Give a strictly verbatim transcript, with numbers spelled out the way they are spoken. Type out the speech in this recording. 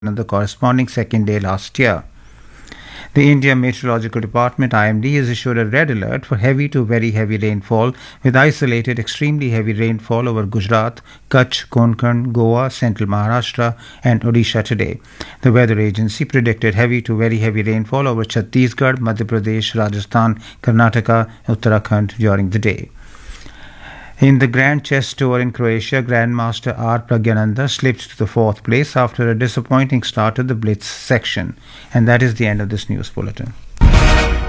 on the corresponding second day last year. The India Meteorological Department I M D has issued a red alert for heavy to very heavy rainfall with isolated extremely heavy rainfall over Gujarat, Kutch, Konkan, Goa, central Maharashtra and Odisha today. The weather agency predicted heavy to very heavy rainfall over Chhattisgarh, Madhya Pradesh, Rajasthan, Karnataka, Uttarakhand during the day. In the Grand Chess Tour in Croatia, Grandmaster R. Pragyananda slipped to the fourth place after a disappointing start to the Blitz section. And that is the end of this news bulletin.